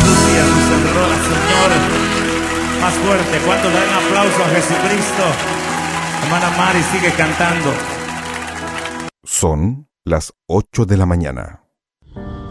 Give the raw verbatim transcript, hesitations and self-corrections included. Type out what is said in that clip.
Susi, a sus enrolas, Señor. Más fuerte, ¿cuántos dan aplauso a Jesucristo? Hermana Mari sigue cantando. Son las ocho de la mañana.